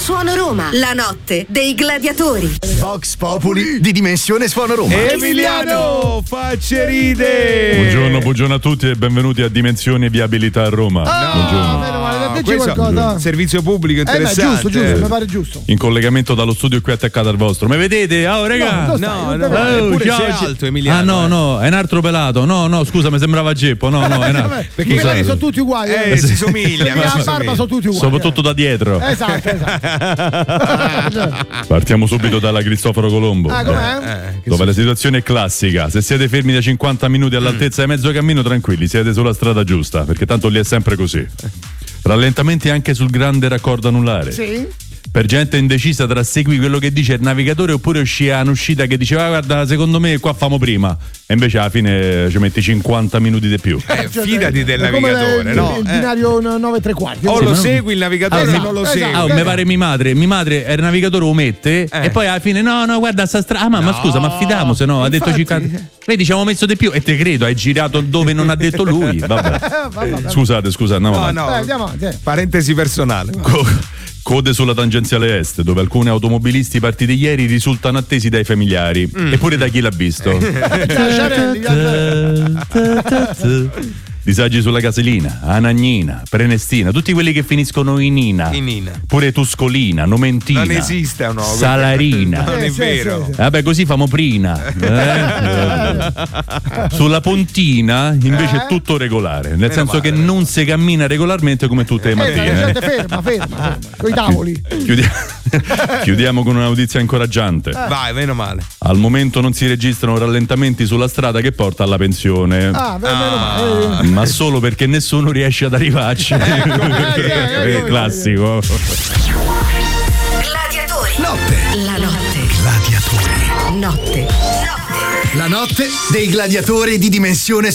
Suono Roma, la notte dei gladiatori. Vox Populi di Dimensione Suono Roma. Emiliano Facceride. Buongiorno a tutti e benvenuti a Dimensione Viabilità a Roma. Buongiorno. Meno male, qualcosa. Servizio pubblico interessante. Giusto, mi pare giusto. In collegamento dallo studio qui attaccato al vostro. Mi vedete? Oh, raga. No, eppure sei alto, Emiliano. Ah, no, è un altro pelato. No, scusa, mi sembrava Geppo. No, è un altro. Perché quelli sono tutti uguali. Si somiglia. La barba sono tutti uguali. Soprattutto da dietro. Esatto. Partiamo subito dalla Cristoforo Colombo. Com'è? Dove la situazione è classica. Se siete fermi da 50 minuti all'altezza di mezzo cammino, tranquilli, siete sulla strada giusta, perché tanto lì è sempre così. Rallentamenti anche sul grande raccordo anulare. Sì. Per gente indecisa tra segui quello che dice il navigatore oppure uscire un'uscita che diceva guarda, secondo me qua famo prima, e invece alla fine ci metti 50 minuti di più. Fidati del navigatore, no? Il binario 9 3/4. O lo segui il navigatore o non lo segui. Mi pare mia madre è il navigatore lo mette e poi alla fine no guarda sta strada. Ma scusa, ma affidiamo, se no ha detto 50. Vedi, ci avevo messo di più e te credo, hai girato dove non ha detto lui. Vabbè. Scusate, andiamo avanti. Andiamo avanti. Parentesi personale. Code sulla tangenziale est, dove alcuni automobilisti partiti ieri risultano attesi dai familiari, eppure da chi l'ha visto. Disagi sulla Caselina, Anagnina, Prenestina, tutti quelli che finiscono in Ina. Pure Tuscolina, Nomentina. Non esiste uno. Salarina. Non è vero. Vabbè, così famo prina. Sulla Pontina invece è tutto regolare, nel senso che non si cammina regolarmente come tutte le mattine. Ferma. Coi tavoli. Chiudiamo con una notizia incoraggiante. Vai, meno male. Al momento non si registrano rallentamenti sulla strada che porta alla pensione. Meno male. Ma solo perché nessuno riesce ad arrivarci. Classico. Gladiatori. Notte. La notte. Gladiatori. Notte. La notte dei gladiatori di Dimensione